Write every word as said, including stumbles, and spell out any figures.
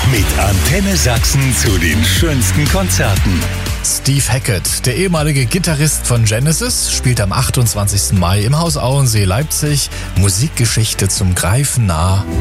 Mit Antenne Sachsen zu den schönsten Konzerten. Steve Hackett, der ehemalige Gitarrist von Genesis, spielt am achtundzwanzigsten Mai im Haus Auensee Leipzig. Musikgeschichte zum Greifen nah.